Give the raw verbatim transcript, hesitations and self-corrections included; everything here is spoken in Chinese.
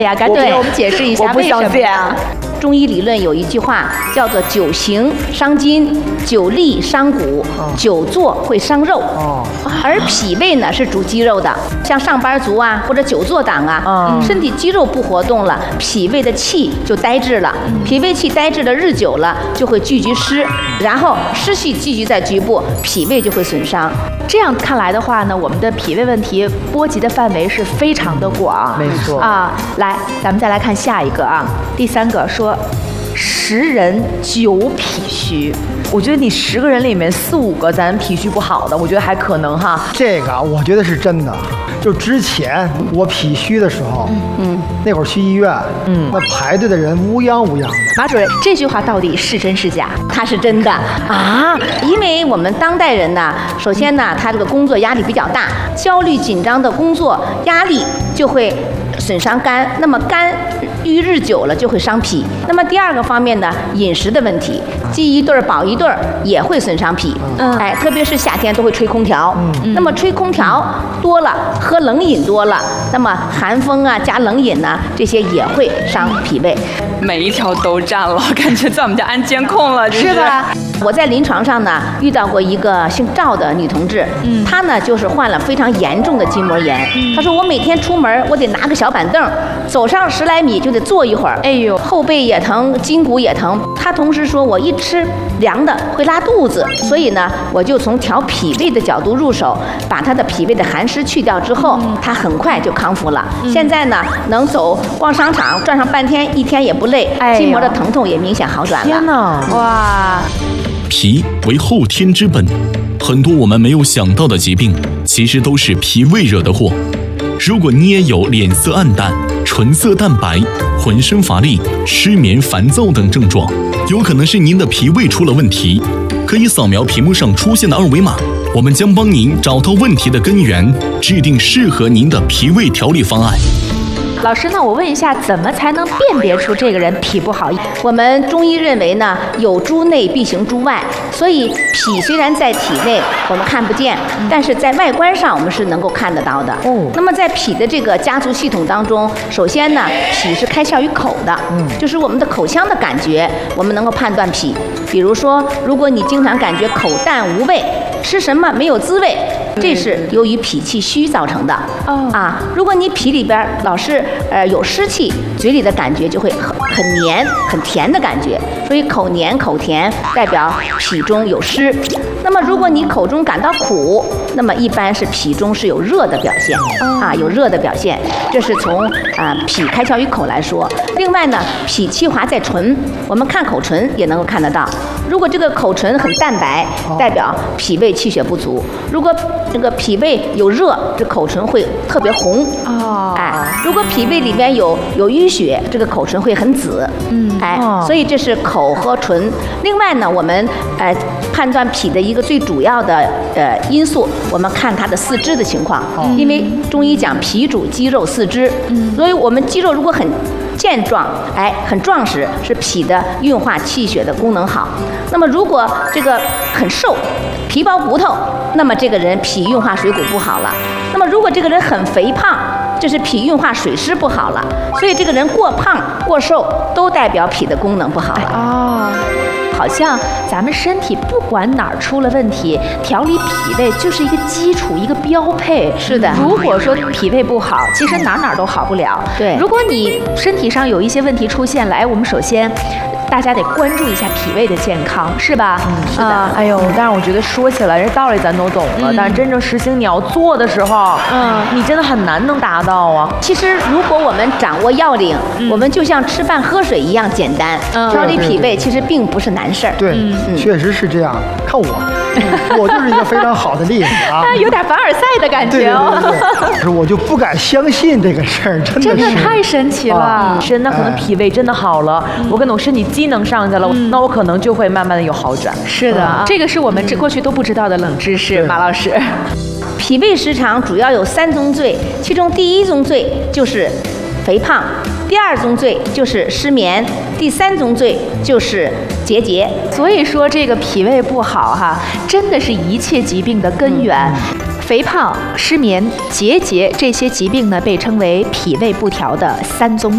呀，赶紧给我们解释一下为什么呀？ 中医理论有一句话叫做“久行伤筋，久立伤骨，久坐会伤肉”。哦，而脾胃呢是主肌肉的，像上班族啊或者久坐党啊，嗯、身体肌肉不活动了，脾胃的气就呆滞了。脾胃气呆滞的日久了，就会聚集湿，然后湿气聚集在局部，脾胃就会损伤。 这样看来的话呢，我们的脾胃问题波及的范围是非常的广。 没错啊，来，咱们再来看下一个啊，第三个说。十人九脾虚，我觉得你十个人里面四五个咱脾虚不好的，我觉得还可能哈。 这个我觉得是真的。就之前我脾虚的时候，嗯，那会儿去医院，嗯，那排队的人乌泱乌泱的。 马主任，这句话到底是真是假？ 它是真的啊，因为我们当代人呢，首先呢，他这个工作压力比较大，焦虑紧张的工作压力就会损伤肝，那么肝郁日久了就会伤脾。那么第二个方面呢，饮食的问题，饥一顿儿饱一顿儿也会损伤脾。嗯，哎，特别是夏天都会吹空调，嗯，那么吹空调多了，喝冷饮多了，那么寒风啊加冷饮呢，这些也会伤脾胃。 每一条都占了，感觉在我们家安监控了， 是吧？我在临床上呢遇到过一个姓赵的女同志，嗯，她呢就是患了非常严重的筋膜炎。嗯、她说我每天出门我得拿个小板凳，走上十来米就得坐一会儿，哎呦，后背也疼，筋骨也疼。她同时说我一吃凉的会拉肚子，所以呢我就从调脾胃的角度入手，把她的脾胃的寒湿去掉之后，嗯、她很快就康复了。嗯、现在呢能走逛商场转上半天，一天也不累，哎、筋膜的疼痛也明显好转了。 天哪，哇！ 脾为后天之本，很多我们没有想到的疾病，其实都是脾胃惹的祸。如果你也有脸色暗淡、唇色淡白、浑身乏力、失眠、烦躁等症状，有可能是您的脾胃出了问题。可以扫描屏幕上出现的二维码，我们将帮您找到问题的根源，制定适合您的脾胃调理方案。 老师，那我问一下，怎么才能辨别出这个人脾不好？ 我们中医认为呢，有诸内必行诸外，所以脾虽然在体内我们看不见，但是在外观上我们是能够看得到的。哦。那么在脾的这个家族系统当中，首先呢，脾是开窍于口的，嗯，就是我们的口腔的感觉，我们能够判断脾。比如说，如果你经常感觉口淡无味，吃什么没有滋味，这是由于脾气虚造成的。哦。啊，如果你脾里边老是呃有湿气，嘴里的感觉就会很很黏、很甜的感觉，所以口黏口甜代表脾中有湿。那么如果你口中感到苦，那么一般是脾中是有热的表现，啊，有热的表现。这是从啊脾开窍于口来说。另外呢，脾气华在唇，我们看口唇也能够看得到。如果这个口唇很淡白，代表脾胃气血不足；如果这个脾胃有热，这口唇会特别红。哦，哎，如果脾胃里边有有淤血，这个口唇会很紫。嗯，哎，所以这是口和唇。另外呢，我们呃判断脾的一个最主要的呃因素，我们看它的四肢的情况。哦，因为中医讲脾主肌肉四肢，嗯，所以我们肌肉如果很健壮，哎，很壮实，是脾的运化气血的功能好。那么如果这个很瘦，皮包骨头，那么这个人脾运化水谷不好了。那么如果这个人很肥胖，这是脾运化水湿不好了。所以这个人过胖过瘦都代表脾的功能不好了。哦， 好像咱们身体不管哪儿出了问题，调理脾胃就是一个基础，一个标配。 是的， 如果说脾胃不好，其实哪哪都好不了。 对， 如果你身体上有一些问题出现了，哎，我们首先大家得关注一下脾胃的健康，是吧？ 嗯，是的。 啊、哎呦，但是我觉得说起来这道理咱都懂了，嗯、但是真正实行你要做的时候，嗯，你真的很难能达到啊。 其实如果我们掌握要领，嗯、我们就像吃饭喝水一样简单。嗯，调理脾胃其实并不是难事儿。 对，嗯、确实是这样。看我，嗯、我就是一个非常好的例子啊。 有点凡尔赛的感觉哦。 对对对对，我就不敢相信这个事儿，真的是真的太神奇了。 啊、是，那可能脾胃真的好了，嗯、我可能身体机能上去了，嗯、那我可能就会慢慢的有好转。 是的，嗯、这个是我们这过去都不知道的冷知识，马老师。 脾胃失常主要有三宗罪，其中第一宗罪就是肥胖，第二宗罪就是失眠，第三宗罪就是结节。 所以说这个脾胃不好哈，真的是一切疾病的根源。嗯、肥胖、失眠、结节这些疾病呢，被称为脾胃不调的三宗。